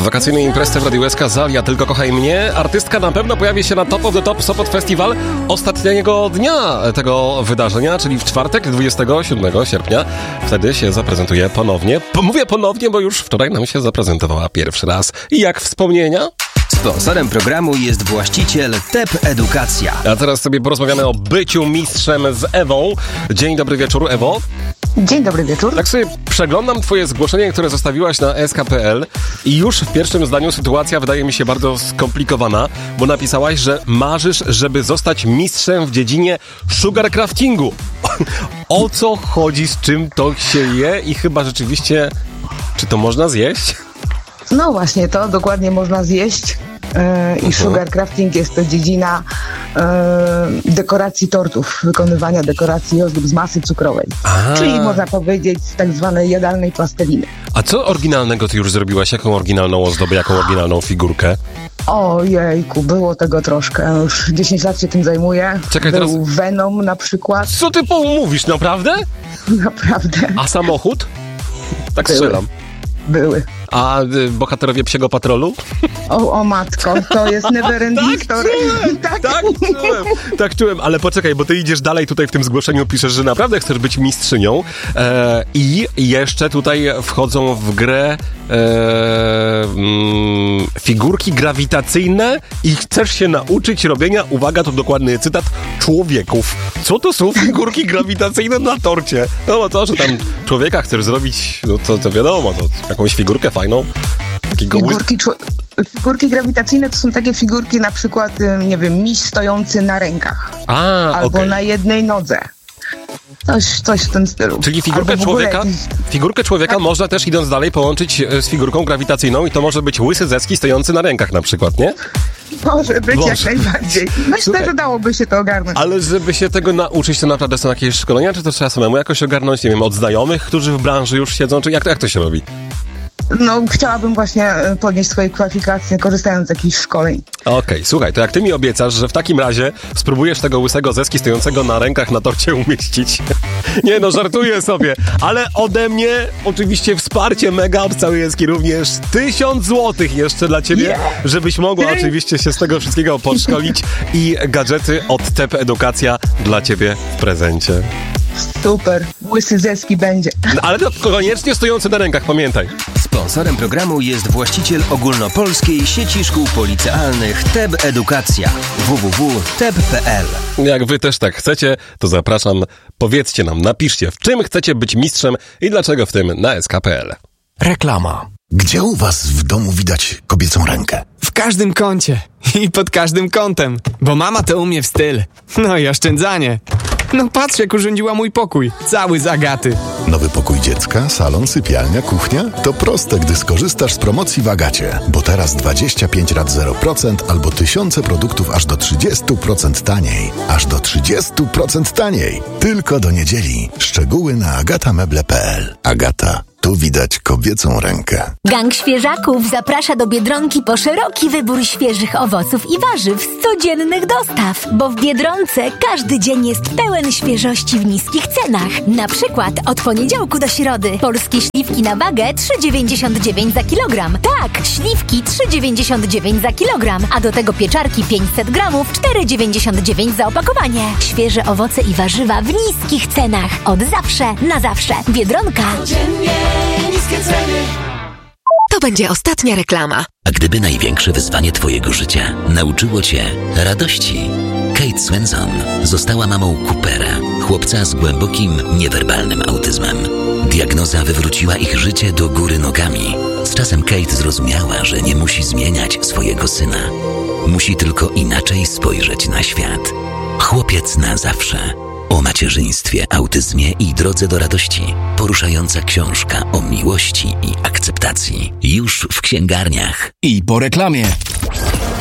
W wakacyjnej imprezie w Radiu SK Zalia Tylko kochaj mnie. Artystka na pewno pojawi się na Top of the Top Sopot Festival ostatniego dnia tego wydarzenia, czyli w czwartek, 27 sierpnia. Wtedy się zaprezentuje ponownie. Mówię ponownie, bo już wczoraj nam się zaprezentowała pierwszy raz. I jak wspomnienia? Sponsorem programu jest właściciel TEP Edukacja. A teraz sobie porozmawiamy o byciu mistrzem z Ewą. Dzień dobry wieczór, Ewo. Dzień dobry wieczór. Tak sobie przeglądam twoje zgłoszenie, które zostawiłaś na sk.pl i już w pierwszym zdaniu sytuacja wydaje mi się bardzo skomplikowana, bo napisałaś, że marzysz, żeby zostać mistrzem w dziedzinie sugarcraftingu. O co chodzi, z czym to się je i chyba rzeczywiście, czy to można zjeść? No właśnie, to dokładnie można zjeść. I sugarcrafting jest to dziedzina dekoracji tortów, wykonywania dekoracji i ozdób z masy cukrowej. Czyli można powiedzieć tak zwanej jadalnej plasteliny. A co oryginalnego ty już zrobiłaś? Jaką oryginalną ozdobę, jaką oryginalną figurkę? Ojejku, było tego troszkę. Już 10 lat się tym zajmuję. Czekaj, Był teraz... Venom na przykład. Co ty mówisz, naprawdę? Naprawdę. A samochód? Tak Były. strzelam. Były. A bohaterowie Psiego Patrolu? O matko, to jest neverending story. Tak czułem, ale poczekaj, bo ty idziesz dalej tutaj w tym zgłoszeniu, piszesz, że naprawdę chcesz być mistrzynią i jeszcze tutaj wchodzą w grę figurki grawitacyjne i chcesz się nauczyć robienia, uwaga, to dokładny cytat, człowieków. Co to są figurki grawitacyjne na torcie? No bo to, że tam człowieka chcesz zrobić, no to wiadomo, to jakąś figurkę fajną. Figurki grawitacyjne to są takie figurki, na przykład, nie wiem, miś stojący na rękach. Albo na jednej nodze. Coś w tym stylu. Czyli figurkę człowieka tak. Można też, idąc dalej, połączyć z figurką grawitacyjną i to może być łysy Zeski stojący na rękach na przykład, nie? Może być jak najbardziej. Myślę, że dałoby się to ogarnąć. Ale żeby się tego nauczyć, to naprawdę są jakieś szkolenia, czy to trzeba samemu jakoś ogarnąć, nie wiem, od znajomych, którzy w branży już siedzą, czy jak to się robi? No, chciałabym właśnie podnieść swoje kwalifikacje, korzystając z jakichś szkoleń. Okej, słuchaj, to jak ty mi obiecasz, że w takim razie spróbujesz tego łysego Zeski stojącego na rękach na torcie umieścić. Nie no, żartuję sobie, ale ode mnie oczywiście wsparcie mega od całej Eski również 1000 złotych jeszcze dla ciebie, żebyś mogła oczywiście się z tego wszystkiego podszkolić i gadżety od TEP Edukacja dla ciebie w prezencie. Super, łysy Zeski będzie. No, ale to koniecznie stojący na rękach, pamiętaj. Sponsorem programu jest właściciel ogólnopolskiej sieci szkół policealnych TEP Edukacja. www.tep.pl. Jak wy też tak chcecie, to zapraszam, powiedzcie nam, napiszcie, w czym chcecie być mistrzem i dlaczego w tym na sk.pl. Reklama. Gdzie u was w domu widać kobiecą rękę? W każdym kącie i pod każdym kątem, bo mama to umie w styl. No i oszczędzanie. No patrz, jak urządziła mój pokój. Cały z Agaty. Nowy pokój dziecka, salon, sypialnia, kuchnia? To proste, gdy skorzystasz z promocji w Agacie. Bo teraz 25 rat 0% albo tysiące produktów aż do 30% taniej. Aż do 30% taniej. Tylko do niedzieli. Szczegóły na agatameble.pl. Agata. Tu widać kobiecą rękę. Gang Świeżaków zaprasza do Biedronki po szeroki wybór świeżych owoców i warzyw z codziennych dostaw, bo w Biedronce każdy dzień jest pełen świeżości w niskich cenach. Na przykład od poniedziałku do środy polskie śliwki na wagę 3,99 za kilogram. Tak, śliwki 3,99 za kilogram, a do tego pieczarki 500 gramów 4,99 za opakowanie. Świeże owoce i warzywa w niskich cenach. Od zawsze na zawsze. Biedronka. Niskie ceny. To będzie ostatnia reklama. A gdyby największe wyzwanie twojego życia nauczyło cię radości? Kate Swenson została mamą Coopera, chłopca z głębokim, niewerbalnym autyzmem. Diagnoza wywróciła ich życie do góry nogami. Z czasem Kate zrozumiała, że nie musi zmieniać swojego syna. Musi tylko inaczej spojrzeć na świat. Chłopiec na zawsze. O macierzyństwie, autyzmie i drodze do radości. Poruszająca książka o miłości i akceptacji. Już w księgarniach. I po reklamie.